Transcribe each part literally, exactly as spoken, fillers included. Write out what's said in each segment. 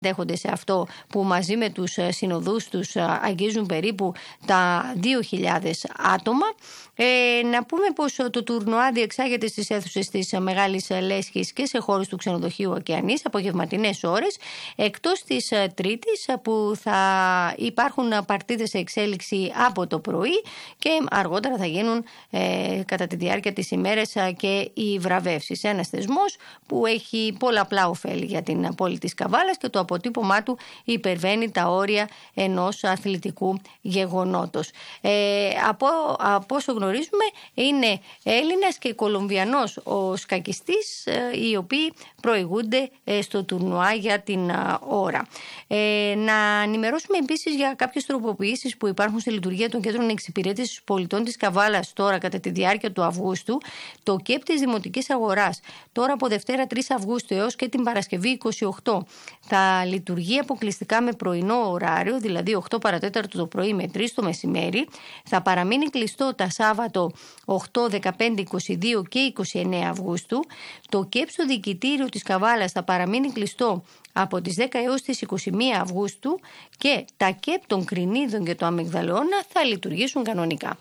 δέχονται σε αυτό, που μαζί με τους συνοδούς τους αγγίζουν περίπου τα δύο χιλιάδες άτομα. Ε, να πούμε πως το τουρνουά διεξάγεται στις αίθουσες της Μεγάλης Λέσχης και σε χώρους του ξενοδοχείου Οκεανής απογευματινές ώρες, εκτός της Τρίτης που θα υπάρχουν παρτίδες σε εξέλιξη από το πρωί και αργότερα θα γίνουν ε, κατά τη διάρκεια της ημέρας και οι βραβεύσεις. Ένας θεσμός που έχει πολλαπλά ωφέλη για την πόλη της Καβάλας και το αποτύπωμά του υπερβαίνει τα όρια ενός αθλητικού γεγονότος. Ε, από, από όσο γνωρίζουμε είναι Έλληνας και Κολομβιανός ο σκακιστής, ε, οι οποίοι προηγούνται ε, στο τουρνουά για την ε, ώρα. Ε, να ενημερώσουμε επίσης για κάποιες τροποποιήσεις που υπάρχουν στη λειτουργία των κέντρων εξυπηρέτησης πολιτών της Καβάλας τώρα κατά τη διάρκεια του Αυγούστου. Το ΚΕΠ της Δημοτικής Αγοράς τώρα από Δευτέρα τρεις Αυγούστου έως και την Παρασκευή είκοσι οκτώ θα λειτουργεί αποκλειστικά με πρωινό ωράριο, δηλαδή οκτώ παρατέταρτο το πρωί με τρεις το μεσημέρι. Θα παραμείνει κλειστό τα Σάββατο οκτώ, δεκαπέντε, είκοσι δύο και είκοσι εννέα Αυγούστου. Το ΚΕΠ στο Διοικητήριο της Καβάλας θα παραμείνει κλειστό από τις δέκα έως τις είκοσι μία Αυγούστου και τα ΚΕΠ των Κρινίδων και του Αμυγδαλαιώνα θα λειτουργήσουν κανονικά.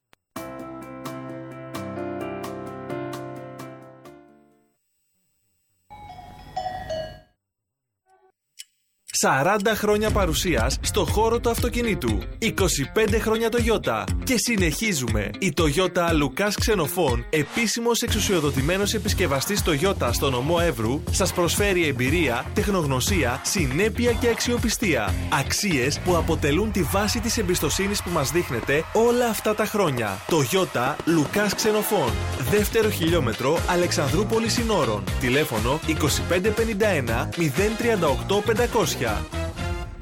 σαράντα χρόνια παρουσίας στο χώρο του αυτοκινήτου. είκοσι πέντε χρόνια Toyota. Και συνεχίζουμε. Η Toyota Λουκάς Ξενοφών, επίσημος εξουσιοδοτημένος επισκευαστής Toyota στο νομό Εύρου, σας προσφέρει εμπειρία, τεχνογνωσία, συνέπεια και αξιοπιστία. Αξίες που αποτελούν τη βάση της εμπιστοσύνης που μας δείχνετε όλα αυτά τα χρόνια. Toyota Λουκάς Ξενοφών. Δεύτερο χιλιόμετρο Αλεξανδρούπολης Συνόρων. Τηλέφωνο είκοσι πέντε πενήντα ένα μηδέν τριάντα οκτώ πεντακόσια.